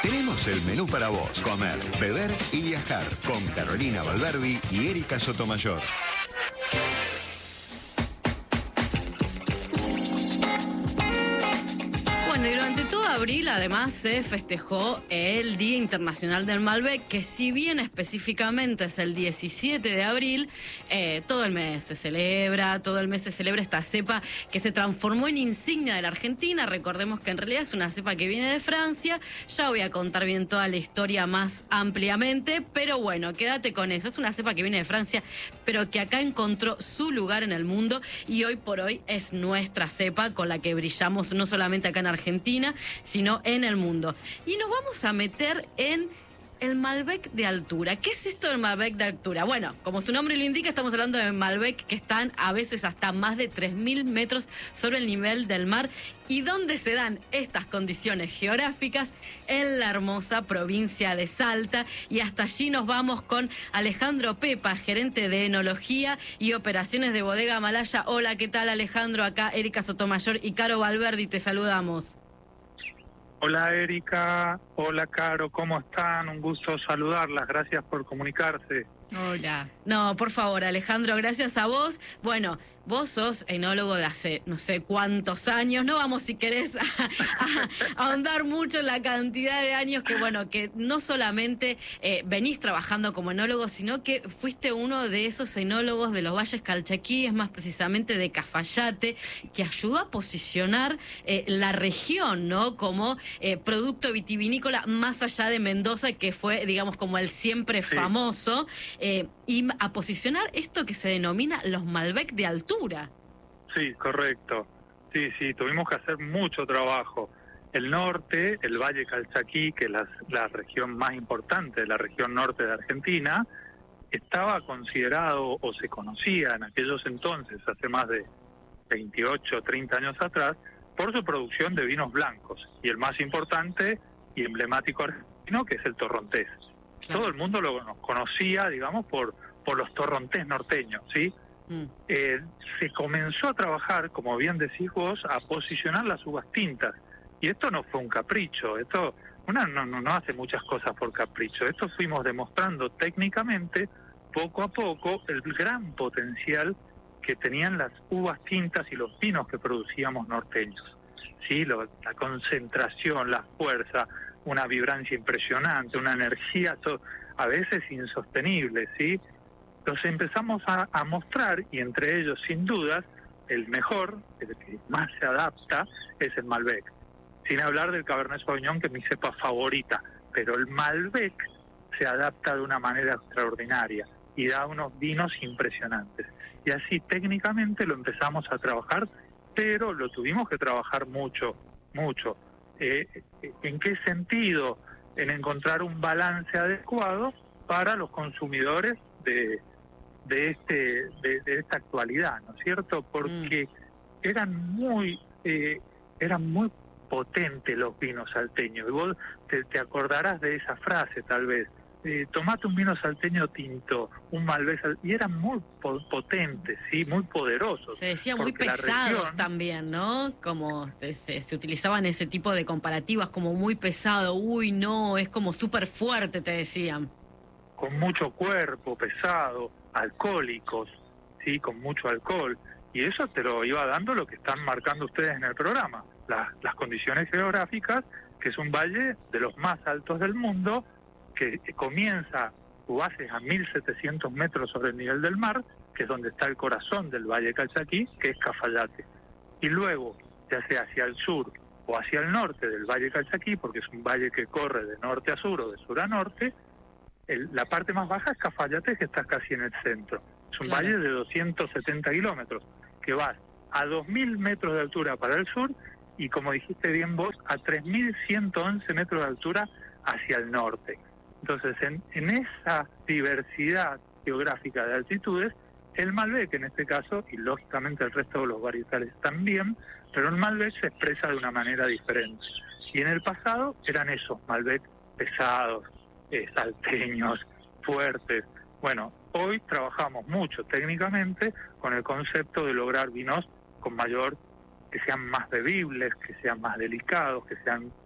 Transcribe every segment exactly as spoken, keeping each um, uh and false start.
Tenemos el menú para vos, comer, beber y viajar con Carolina Valverbi y Erika Sotomayor. Bueno, y durante todo abril además se festejó el Día Internacional del Malbec, que si bien específicamente es el diecisiete de abril, eh, todo el mes se celebra, todo el mes se celebra esta cepa que se transformó en insignia de la Argentina. Recordemos que en realidad es una cepa que viene de Francia. Ya voy a contar bien toda la historia más ampliamente, pero bueno, quédate con eso. Es una cepa que viene de Francia, pero que acá encontró su lugar en el mundo y hoy por hoy es nuestra cepa con la que brillamos no solamente acá en Argentina, Argentina, sino en el mundo. Y nos vamos a meter en el Malbec de altura. ¿Qué es esto del Malbec de altura? Bueno, como su nombre lo indica, estamos hablando de Malbec que están a veces hasta más de tres mil metros sobre el nivel del mar. ¿Y dónde se dan estas condiciones geográficas? En la hermosa provincia de Salta. Y hasta allí nos vamos con Alejandro Pepa, gerente de enología y operaciones de Bodega Malaya. Hola, ¿qué tal, Alejandro? Acá Erika Sotomayor y Caro Valverdi, te saludamos. Hola Erika, hola Caro, ¿cómo están? Un gusto saludarlas, gracias por comunicarse. Hola. No, por favor, Alejandro, gracias a vos. Bueno, vos sos enólogo de hace no sé cuántos años. No vamos, si querés, a, a, a ahondar mucho en la cantidad de años que, bueno, que no solamente eh, venís trabajando como enólogo, sino que fuiste uno de esos enólogos de los Valles Calchaquíes, más precisamente de Cafayate, que ayudó a posicionar eh, la región, ¿no? Como eh, producto vitivinícola más allá de Mendoza, que fue, digamos, como el siempre sí. famoso. Eh, y a posicionar esto que se denomina los Malbec de altura. Sí, correcto. Sí, sí, tuvimos que hacer mucho trabajo. El norte, el Valle Calchaquí, que es la, la región más importante de la región norte de Argentina, estaba considerado o se conocía en aquellos entonces, hace más de veintiocho, treinta años atrás, por su producción de vinos blancos. Y el más importante y emblemático argentino, que es el torrontés. Claro. Todo el mundo lo conocía, digamos, por, por los torrontés norteños, ¿sí? Mm. Eh, se comenzó a trabajar, como bien decís vos, a posicionar las uvas tintas. Y esto no fue un capricho, esto una no, no, no hace muchas cosas por capricho. Esto fuimos demostrando técnicamente, poco a poco, el gran potencial que tenían las uvas tintas y los vinos que producíamos norteños. ¿Sí? Lo, la concentración, la fuerza, una vibrancia impresionante, una energía a veces insostenible, ¿sí? Los empezamos a, a mostrar, y entre ellos, sin dudas, el mejor, el que más se adapta, es el Malbec. Sin hablar del Cabernet Sauvignon, que es mi cepa favorita, pero el Malbec se adapta de una manera extraordinaria y da unos vinos impresionantes. Y así técnicamente lo empezamos a trabajar, pero lo tuvimos que trabajar mucho, mucho. Eh, ¿En qué sentido? En encontrar un balance adecuado para los consumidores de, de, este, de, de esta actualidad, ¿no es cierto? Porque mm. eran muy eh, eran muy potentes los vinos salteños. Y vos te, te acordarás de esa frase, tal vez. Eh, tomate un vino salteño tinto, un Malbec, y eran muy potentes, sí, muy poderosos. Se decía muy pesados región, también, ¿no? Como se, se, se utilizaban ese tipo de comparativas, como muy pesado, uy, no, es como súper fuerte, te decían. Con mucho cuerpo, pesado, alcohólicos, sí, con mucho alcohol, y eso te lo iba dando lo que están marcando ustedes en el programa, las, las condiciones geográficas, que es un valle de los más altos del mundo, que comienza, su base es a mil setecientos metros sobre el nivel del mar, que es donde está el corazón del Valle Calchaquí, que es Cafayate. Y luego, ya sea hacia el sur o hacia el norte del Valle Calchaquí, porque es un valle que corre de norte a sur o de sur a norte, el, la parte más baja es Cafayate, que está casi en el centro. Es un claro. valle de doscientos setenta kilómetros, que vas a dos mil metros de altura para el sur y, como dijiste bien vos, a tres mil ciento once metros de altura hacia el norte. Entonces, en, en esa diversidad geográfica de altitudes, el Malbec en este caso, y lógicamente el resto de los varietales también, pero el Malbec se expresa de una manera diferente. Y en el pasado eran esos Malbec pesados, eh, salteños, fuertes. Bueno, hoy trabajamos mucho técnicamente con el concepto de lograr vinos con mayor, que sean más bebibles, que sean más delicados, que sean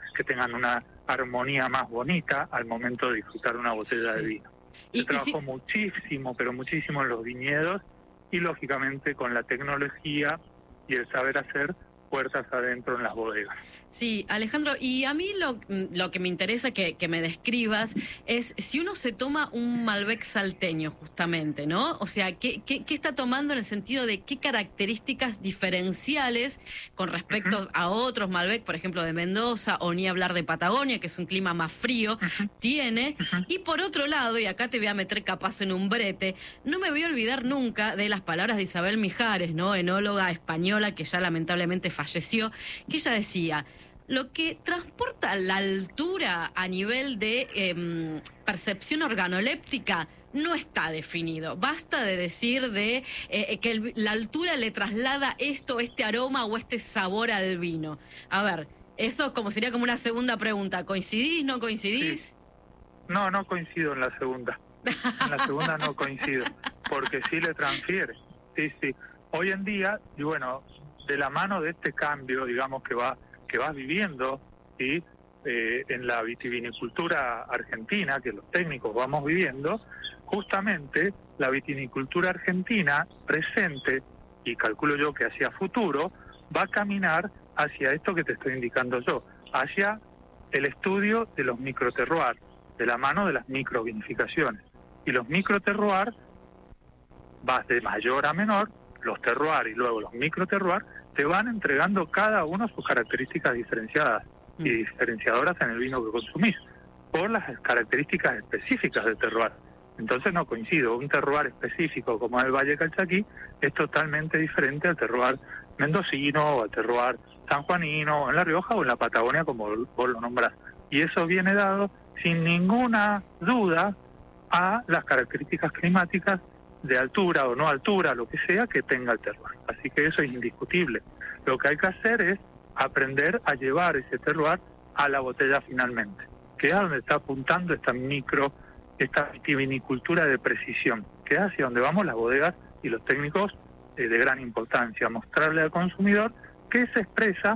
que tengan una armonía más bonita al momento de disfrutar una botella sí. de vino. Y, Se trabajó y si... muchísimo, pero muchísimo en los viñedos y lógicamente con la tecnología y el saber hacer puertas adentro en las bodegas. Sí, Alejandro, y a mí lo, lo que me interesa que, que me describas es si uno se toma un Malbec salteño justamente, ¿no? O sea, ¿qué, qué, qué está tomando en el sentido de qué características diferenciales con respecto uh-huh. a otros Malbec, por ejemplo, de Mendoza, o ni hablar de Patagonia, que es un clima más frío, uh-huh. tiene? Uh-huh. Y por otro lado, y acá te voy a meter capaz en un brete, no me voy a olvidar nunca de las palabras de Isabel Mijares, ¿no? Enóloga española que ya lamentablemente falleció, que ella decía: lo que transporta la altura a nivel de eh, percepción organoléptica no está definido. Basta de decir de eh, que el, la altura le traslada esto, este aroma o este sabor al vino. A ver, eso como sería como una segunda pregunta. ¿Coincidís, no coincidís? Sí. No, no coincido en la segunda. En la segunda no coincido, porque sí le transfiere. Sí, sí. Hoy en día, y bueno, de la mano de este cambio, digamos, que va que vas viviendo, ¿sí? eh, en la vitivinicultura argentina, que los técnicos vamos viviendo, justamente la vitivinicultura argentina presente, y calculo yo que hacia futuro, va a caminar hacia esto que te estoy indicando yo, hacia el estudio de los microterroirs, de la mano de las microvinificaciones. Y los microterroirs, vas de mayor a menor, los terroirs y luego los microterroirs, te van entregando cada uno sus características diferenciadas y diferenciadoras en el vino que consumís, por las características específicas del terroir. Entonces no coincido, un terroir específico como el Valle Calchaquí es totalmente diferente al terroir mendocino o al terroir sanjuanino, en La Rioja o en la Patagonia, como vos lo nombrás. Y eso viene dado sin ninguna duda a las características climáticas de altura o no altura, lo que sea, que tenga el terroir. Así que eso es indiscutible. Lo que hay que hacer es aprender a llevar ese terroir a la botella finalmente, que es a donde está apuntando esta micro, esta vitivinicultura de precisión, que es hacia donde vamos las bodegas y los técnicos eh, de gran importancia, mostrarle al consumidor qué se expresa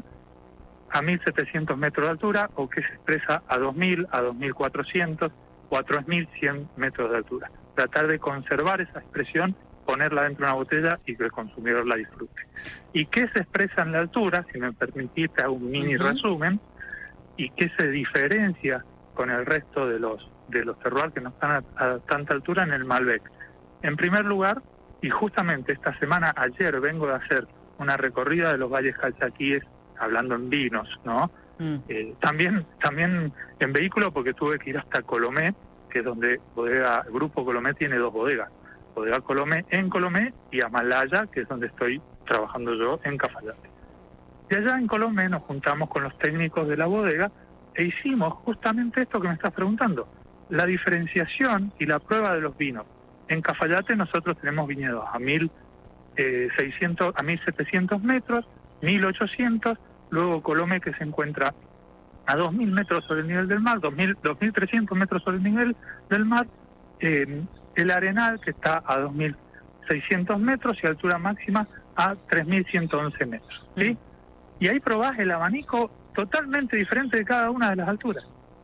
a mil setecientos metros de altura o qué se expresa a dos mil, a dos mil cuatrocientos o a tres mil cien metros de altura. Tratar de conservar esa expresión, ponerla dentro de una botella y que el consumidor la disfrute. ¿Y qué se expresa en la altura? Si me permitiste hago un mini uh-huh. resumen. ¿Y qué se diferencia con el resto de los de los terroirs que no están a, a tanta altura en el Malbec? En primer lugar, y justamente esta semana, ayer vengo de hacer una recorrida de los valles calchaquíes, hablando en vinos, ¿no? Mm. Eh, también, también en vehículo, porque tuve que ir hasta Colomé, que es donde bodega, el Grupo Colomé tiene dos bodegas, Bodega Colomé en Colomé y Amalaya, que es donde estoy trabajando yo en Cafayate. Y allá en Colomé nos juntamos con los técnicos de la bodega e hicimos justamente esto que me estás preguntando, la diferenciación y la prueba de los vinos. En Cafayate nosotros tenemos viñedos a mil seiscientos, a mil setecientos metros, mil ochocientos, luego Colomé, que se encuentra a dos mil metros sobre el nivel del mar, dos mil, dos mil trescientos metros sobre el nivel del mar, eh, el Arenal, que está a dos mil seiscientos metros y altura máxima a tres mil ciento once metros, ¿sí? Mm. Y ahí probás el abanico totalmente diferente de cada una de las alturas.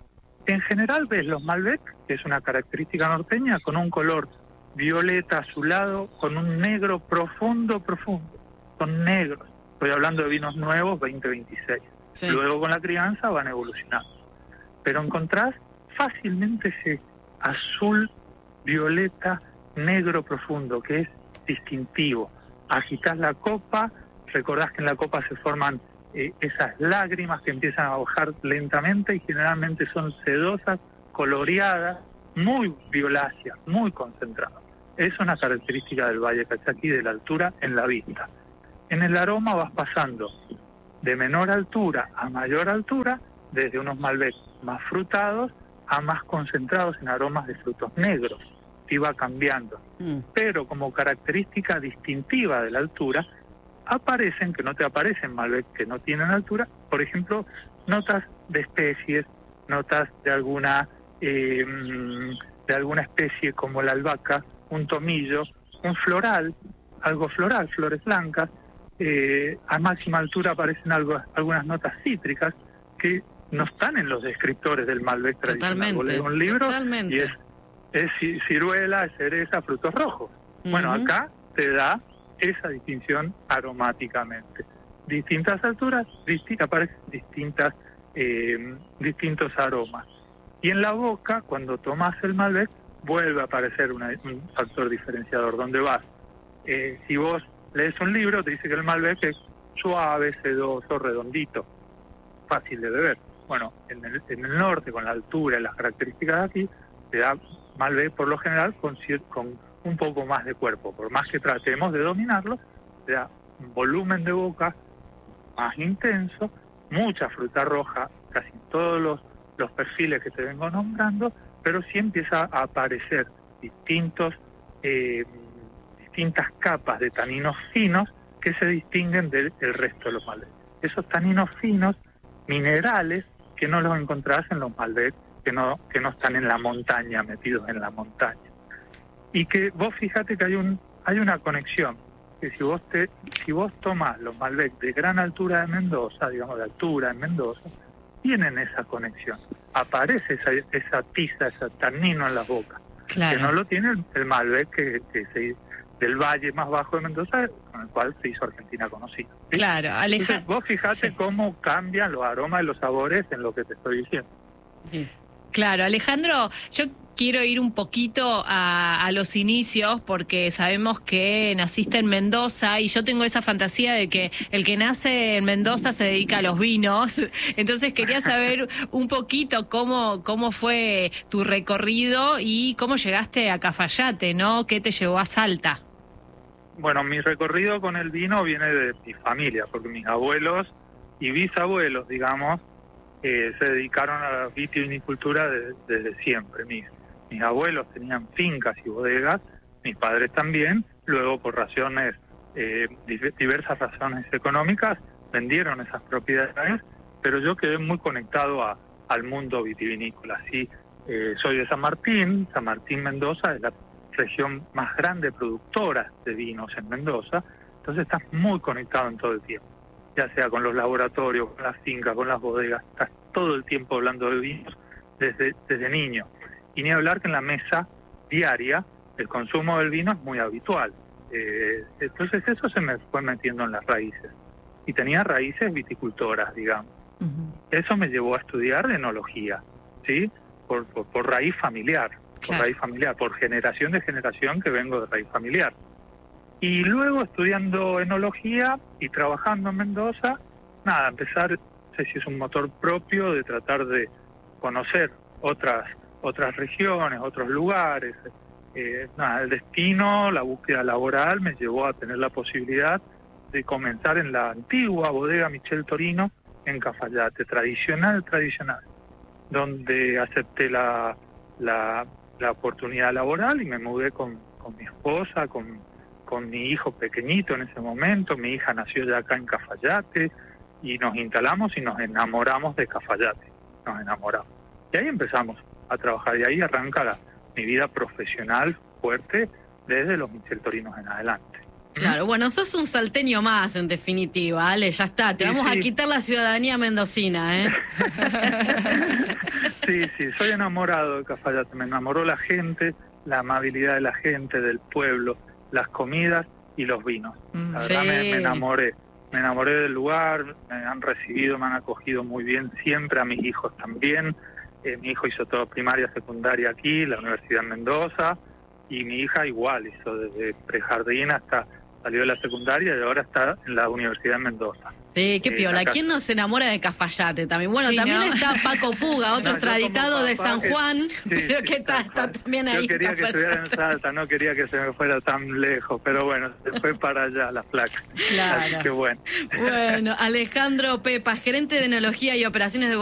En general ves los Malbec, que es una característica norteña, con un color violeta azulado, con un negro profundo, profundo, con negros. Estoy hablando de vinos nuevos, veinte veintiséis. Sí. Luego con la crianza van evolucionando. Pero encontrás fácilmente ese azul, violeta, negro profundo, que es distintivo. Agitás la copa, recordás que en la copa se forman eh, esas lágrimas que empiezan a bajar lentamente y generalmente son sedosas, coloreadas, muy violáceas, muy concentradas. Es una característica del Valle Calchaquí, de la altura en la vista. En el aroma vas pasando de menor altura a mayor altura, desde unos Malbec más frutados a más concentrados en aromas de frutos negros. Y va cambiando. Mm. Pero como característica distintiva de la altura, aparecen, que no te aparecen Malbec que no tienen altura, por ejemplo, notas de especies, notas de alguna eh, de alguna especie como la albahaca, un tomillo, un floral, algo floral, flores blancas. Eh, a máxima altura aparecen algo, algunas notas cítricas que no están en los descriptores del Malbec tradicional. Vos lees un libro totalmente. y es, es ci- ciruela, es cereza, frutos rojos. Uh-huh. Bueno, acá te da esa distinción aromáticamente. Distintas alturas, disti- aparecen distintas, eh, distintos aromas. Y en la boca, cuando tomas el Malbec, vuelve a aparecer una, un factor diferenciador. ¿Dónde vas? Eh, si vos lees un libro, te dice que el Malbec es suave, sedoso, redondito, fácil de beber. Bueno, en el, en el norte, con la altura y las características de aquí, te da Malbec por lo general con, con un poco más de cuerpo. Por más que tratemos de dominarlo, te da un volumen de boca más intenso, mucha fruta roja, casi todos los, los perfiles que te vengo nombrando, pero sí empieza a aparecer distintos, eh, distintas capas de taninos finos que se distinguen del, del resto de los Malbec. Esos taninos finos, minerales, que no los encontrás en los Malbec, que no, que no están en la montaña, metidos en la montaña. Y que vos fíjate que hay un hay una conexión, que si vos te si vos tomás los Malbec de gran altura de Mendoza, digamos de altura en Mendoza, tienen esa conexión. Aparece esa, esa tiza, ese tanino en la boca. Claro. Que no lo tiene el, el Malbec que, que se, del valle más bajo de Mendoza, con el cual se hizo Argentina conocida. ¿Sí? Claro, Alejandro. Vos fijate sí. cómo cambian los aromas y los sabores en lo que te estoy diciendo. Sí. Claro, Alejandro, yo quiero ir un poquito a, a los inicios porque sabemos que naciste en Mendoza y yo tengo esa fantasía de que el que nace en Mendoza se dedica a los vinos. Entonces quería saber un poquito cómo, cómo fue tu recorrido y cómo llegaste a Cafayate, ¿no? ¿Qué te llevó a Salta? Bueno, mi recorrido con el vino viene de mi familia, porque mis abuelos y bisabuelos, digamos, Eh, se dedicaron a la vitivinicultura de, desde siempre. Mis, mis abuelos tenían fincas y bodegas, mis padres también, luego por razones, eh, diversas razones económicas, vendieron esas propiedades, pero yo quedé muy conectado a, al mundo vitivinícola. Así, eh, soy de San Martín, San Martín Mendoza es la región más grande productora de vinos en Mendoza, entonces estás muy conectado en todo el tiempo, ya sea con los laboratorios, con las fincas, con las bodegas, estás todo el tiempo hablando de vinos desde, desde niño. Y ni hablar que en la mesa diaria el consumo del vino es muy habitual. Eh, entonces eso se me fue metiendo en las raíces. Y tenía raíces viticultoras, digamos. Uh-huh. Eso me llevó a estudiar enología, ¿sí? Por, por, por raíz familiar, por claro. raíz familiar, por generación de generación que vengo de raíz familiar. Y luego estudiando enología y trabajando en Mendoza, nada, empezar, no sé si es un motor propio de tratar de conocer otras otras regiones, otros lugares. Eh, nada, el destino, la búsqueda laboral me llevó a tener la posibilidad de comenzar en la antigua bodega Michel Torino en Cafayate, tradicional, tradicional, donde acepté la, la, la oportunidad laboral y me mudé con, con mi esposa, con con mi hijo pequeñito en ese momento. Mi hija nació ya acá en Cafayate y nos instalamos y nos enamoramos de Cafayate, nos enamoramos. Y ahí empezamos a trabajar y ahí arranca la, mi vida profesional fuerte desde los Michel Torinos en adelante. Claro, bueno, sos un salteño más en definitiva, Ale, ya está, te sí, vamos sí. a quitar la ciudadanía mendocina, ¿eh? Sí, sí, soy enamorado de Cafayate, me enamoró la gente, la amabilidad de la gente, del pueblo, las comidas y los vinos. La verdad sí. me, me enamoré, me enamoré del lugar, me han recibido, me han acogido muy bien siempre, a mis hijos también. Eh, mi hijo hizo todo primaria, secundaria aquí, la Universidad de Mendoza, y mi hija igual, hizo desde prejardín hasta salió de la secundaria y ahora está en la Universidad de Mendoza. Sí, qué piola. Eh, ¿Quién no se enamora de Cafayate también? Bueno, sí, también ¿no? está Paco Puga, otro no, extraditado de San Juan, que, pero sí, que está, está también ahí. Yo quería que estuviera en Salta, no quería que se me fuera tan lejos, pero bueno, se fue para allá la placa. Claro. Así que bueno. Bueno, Alejandro Pepa, gerente de enología y operaciones de